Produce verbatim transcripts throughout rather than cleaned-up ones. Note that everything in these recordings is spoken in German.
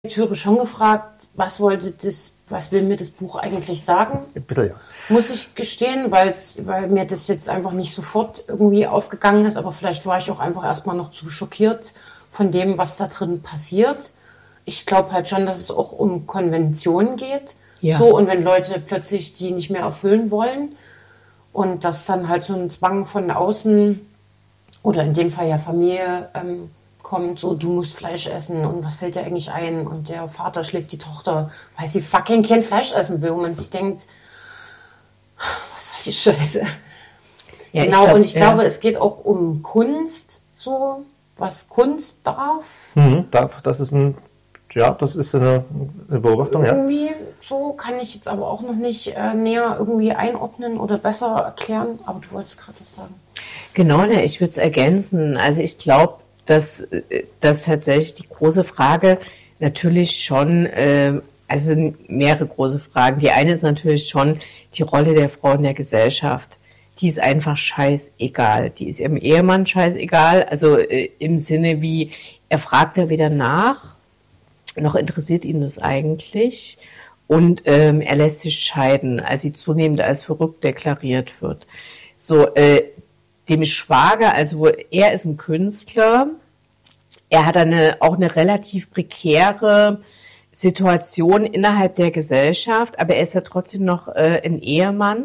Lektüre schon gefragt, was wollte das, was will mir das Buch eigentlich sagen? Ein bisschen, ja. Muss ich gestehen, weil's, weil mir das jetzt einfach nicht sofort irgendwie aufgegangen ist, aber vielleicht war ich auch einfach erstmal noch zu schockiert von dem, was da drin passiert. Ich glaube halt schon, dass es auch um Konventionen geht. Ja. So, und wenn Leute plötzlich die nicht mehr erfüllen wollen und dass dann halt so ein Zwang von außen oder in dem Fall ja Familie ähm, kommt, so, du musst Fleisch essen und was fällt dir eigentlich ein? Und der Vater schlägt die Tochter, weil sie fucking kein Fleisch essen will. Und man sich denkt, was soll die Scheiße? Ja, genau, ich glaub, und ich ja. glaube, es geht auch um Kunst, so, was Kunst darf. Mhm, darf, das ist ein, ja, das ist eine, eine Beobachtung, ja. Irgendwie so kann ich jetzt aber auch noch nicht äh, näher irgendwie einordnen oder besser erklären. Aber du wolltest gerade was sagen. Genau, ne, ich würde es ergänzen. Also ich glaube, dass, dass tatsächlich die große Frage natürlich schon, äh, also es sind mehrere große Fragen. Die eine ist natürlich schon die Rolle der Frau in der Gesellschaft. Die ist einfach scheißegal. Die ist ihrem Ehemann scheißegal. Also äh, im Sinne wie, er fragt da weder nach, noch interessiert ihn das eigentlich. Und ähm, er lässt sich scheiden, als sie zunehmend als verrückt deklariert wird. So, äh, dem Schwager, also er ist ein Künstler, er hat eine, auch eine relativ prekäre Situation innerhalb der Gesellschaft, aber er ist ja trotzdem noch äh, ein Ehemann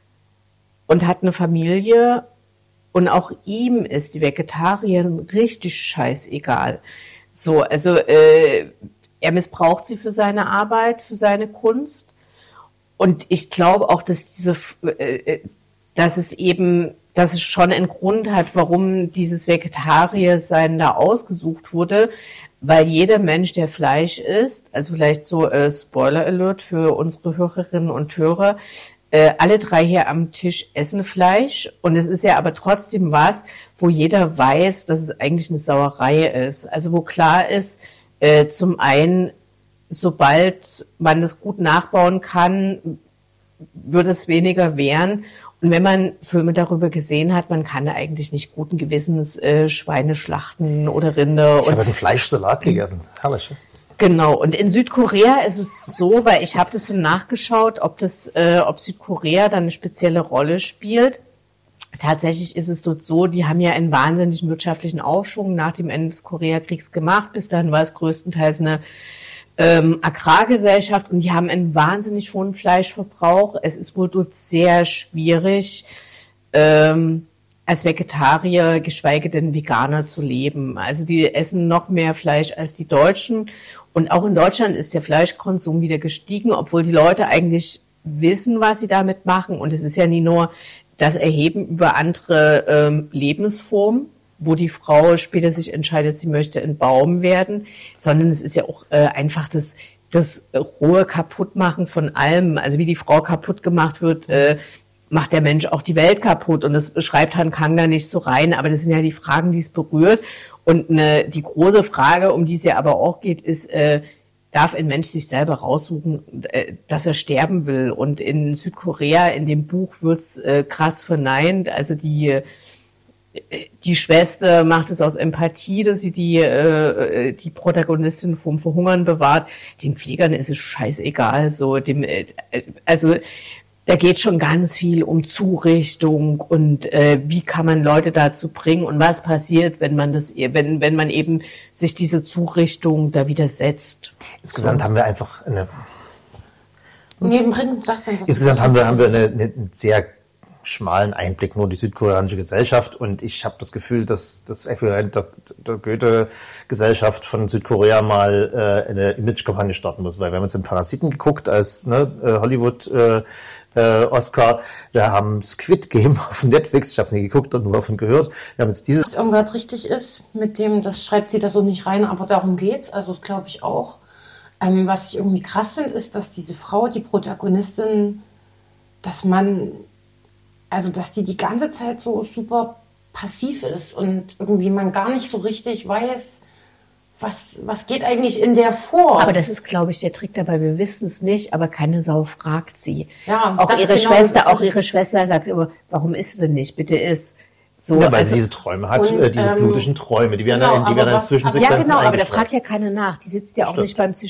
und hat eine Familie und auch ihm ist die Vegetarierin richtig scheißegal. So, also äh, er missbraucht sie für seine Arbeit, für seine Kunst und ich glaube auch, dass diese, äh, dass es eben dass es schon einen Grund hat, warum dieses Vegetariersein da ausgesucht wurde, weil jeder Mensch, der Fleisch isst, also vielleicht so äh, Spoiler Alert für unsere Hörerinnen und Hörer, äh, alle drei hier am Tisch essen Fleisch und es ist ja aber trotzdem was, wo jeder weiß, dass es eigentlich eine Sauerei ist. Also wo klar ist, äh, zum einen, sobald man das gut nachbauen kann, wird es weniger wehren. Und wenn man Filme darüber gesehen hat, man kann eigentlich nicht guten Gewissens äh, Schweine schlachten oder Rinder. Ich habe einen Fleischsalat gegessen. Herrlich. Genau. Und in Südkorea ist es so, weil ich habe das dann nachgeschaut, ob das, äh, ob Südkorea dann eine spezielle Rolle spielt. Tatsächlich ist es dort so, die haben ja einen wahnsinnigen wirtschaftlichen Aufschwung nach dem Ende des Koreakriegs gemacht. Bis dahin war es größtenteils eine Ähm, Agrargesellschaft und die haben einen wahnsinnig hohen Fleischverbrauch. Es ist wohl dort sehr schwierig, ähm, als Vegetarier, geschweige denn Veganer zu leben. Also die essen noch mehr Fleisch als die Deutschen und auch in Deutschland ist der Fleischkonsum wieder gestiegen, obwohl die Leute eigentlich wissen, was sie damit machen und es ist ja nie nur das Erheben über andere ähm, Lebensformen, wo die Frau später sich entscheidet, sie möchte ein Baum werden, sondern es ist ja auch äh, einfach das, das rohe Kaputtmachen von allem. Also wie die Frau kaputt gemacht wird, äh, macht der Mensch auch die Welt kaputt. Und das schreibt Han Kang da nicht so rein, aber das sind ja die Fragen, die es berührt. Und ne, die große Frage, um die es ja aber auch geht, ist, äh, darf ein Mensch sich selber raussuchen, äh, dass er sterben will? Und in Südkorea, in dem Buch, wird's äh, krass verneint. Also die Die Schwester macht es aus Empathie, dass sie die, äh, die Protagonistin vom Verhungern bewahrt. Den Pflegern ist es scheißegal. So, dem, äh, also da geht schon ganz viel um Zurichtung und äh, wie kann man Leute dazu bringen und was passiert, wenn man das, wenn wenn man eben sich diese Zurichtung da widersetzt. Insgesamt so. haben wir einfach eine. Nebenbringen sagt man so. Insgesamt haben wir haben wir eine, eine sehr schmalen Einblick nur in die südkoreanische Gesellschaft und ich habe das Gefühl, dass das Äquivalent der, der Goethe-Gesellschaft von Südkorea mal äh, eine Image-Kampagne starten muss, weil wir haben uns den Parasiten geguckt als ne, Hollywood äh, äh, Oscar, wir haben Squid Game auf Netflix, ich habe es nie geguckt und nur davon gehört, wir haben jetzt dieses... Was Irmgard richtig ist, mit dem, das schreibt sie da so nicht rein, aber darum geht's, also glaube ich auch. Ähm, was ich irgendwie krass finde, ist, dass diese Frau, die Protagonistin, dass man Also, dass die die ganze Zeit so super passiv ist und irgendwie man gar nicht so richtig weiß, was, was geht eigentlich in der vor. Aber das ist, glaube ich, der Trick dabei. Wir wissen es nicht, aber keine Sau fragt sie. Ja, auch ihre genau Schwester, auch ihre Schwester sagt immer, warum isst du denn nicht? Bitte iss. So, ja, weil also, sie diese Träume hat, und, äh, diese ähm, blutischen Träume, die werden genau, dann, die werden dann Zwischensequenzen Ja, genau, aber da eingestellt. fragt ja keiner nach. Die sitzt ja auch Stimmt. nicht beim Psychologen.